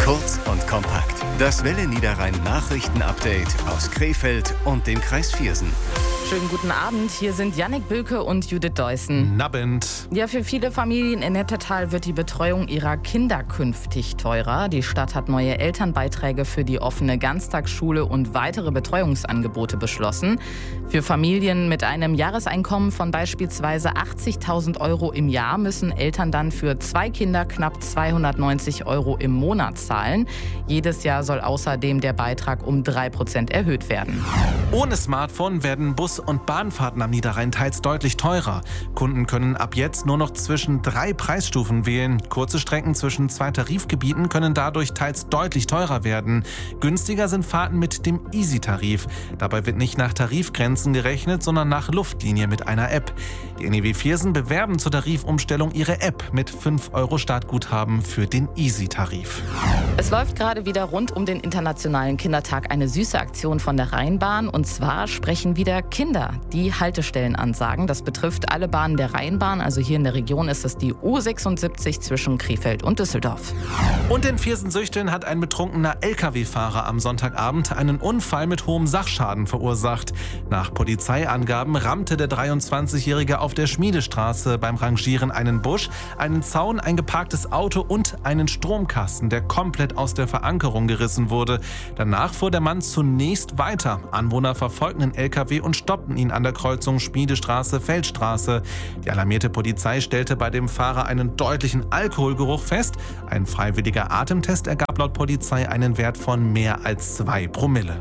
Kurz und kompakt. Das Welle Niederrhein Nachrichten-Update aus Krefeld und dem Kreis Viersen. Schönen guten Abend, hier sind Jannik Bülke und Judith Deussen. Nabend. Ja, für viele Familien in Nettetal wird die Betreuung ihrer Kinder künftig teurer. Die Stadt hat neue Elternbeiträge für die offene Ganztagsschule und weitere Betreuungsangebote beschlossen. Für Familien mit einem Jahreseinkommen von beispielsweise 80.000 Euro im Jahr müssen Eltern dann für 2 Kinder knapp 290 Euro im Monat zahlen. Jedes Jahr soll außerdem der Beitrag um 3% erhöht werden. Ohne Smartphone werden Bus- und Bahnfahrten am Niederrhein teils deutlich teurer. Kunden können ab jetzt nur noch zwischen 3 Preisstufen wählen. Kurze Strecken zwischen 2 Tarifgebieten können dadurch teils deutlich teurer werden. Günstiger sind Fahrten mit dem Easy-Tarif. Dabei wird nicht nach Tarifgrenzen gerechnet, sondern nach Luftlinie mit einer App. Die NEW Viersen bewerben zur Tarifumstellung ihre App mit 5 € Startguthaben für den Easy-Tarif. Es läuft gerade wieder rund um den Internationalen Kindertag eine süße Aktion von der Rheinbahn. Und zwar sprechen wieder Kinder die Haltestellen ansagen. Das betrifft alle Bahnen der Rheinbahn. Also hier in der Region ist es die U76 zwischen Krefeld und Düsseldorf. Und in Viersen-Süchteln hat ein betrunkener Lkw-Fahrer am Sonntagabend einen Unfall mit hohem Sachschaden verursacht. Nach Polizeiangaben rammte der 23-Jährige auf der Schmiedestraße beim Rangieren einen Busch, einen Zaun, ein geparktes Auto und einen Stromkasten, der komplett aus der Verankerung gerissen wurde. Danach fuhr der Mann zunächst weiter. Anwohner verfolgten den Lkw und stoppten ihn an der Kreuzung Schmiedestraße-Feldstraße. Die alarmierte Polizei stellte bei dem Fahrer einen deutlichen Alkoholgeruch fest. Ein freiwilliger Atemtest ergab laut Polizei einen Wert von mehr als 2 Promille.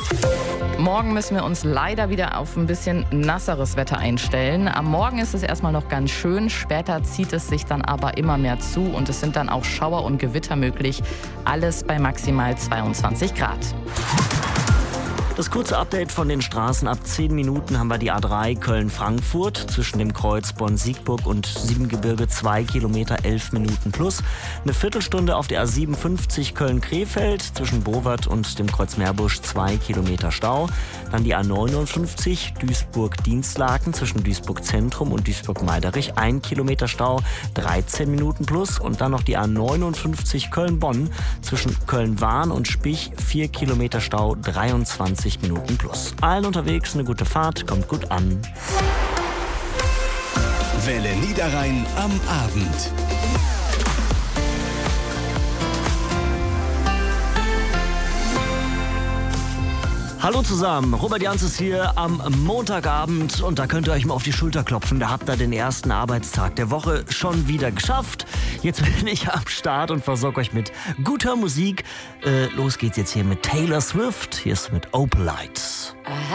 Morgen müssen wir uns leider wieder auf ein bisschen nasseres Wetter einstellen. Am Morgen ist es erstmal noch ganz schön, später zieht es sich dann aber immer mehr zu und es sind dann auch Schauer und Gewitter möglich. Alles bei maximal 22 Grad. Das kurze Update von den Straßen. Ab 10 Minuten haben wir die A3 Köln-Frankfurt zwischen dem Kreuz Bonn-Siegburg und Siebengebirge 2 Kilometer 11 Minuten plus. Eine Viertelstunde auf der A57 Köln-Krefeld zwischen Bowert und dem Kreuz Meerbusch 2 Kilometer Stau. Dann die A59 Duisburg-Dienstlaken zwischen Duisburg-Zentrum und Duisburg-Meiderich 1 Kilometer Stau, 13 Minuten plus. Und dann noch die A59 Köln-Bonn zwischen Köln-Wahn und Spich 4 Kilometer Stau, 23 Minuten plus. Allen unterwegs eine gute Fahrt, kommt gut an. Welle Niederrhein am Abend. Hallo zusammen, Robert Jans ist hier am Montagabend und da könnt ihr euch mal auf die Schulter klopfen. Da habt ihr den ersten Arbeitstag der Woche schon wieder geschafft. Jetzt bin ich am Start und versorge euch mit guter Musik. Los geht's jetzt hier mit Taylor Swift. Hier ist mit Opalite.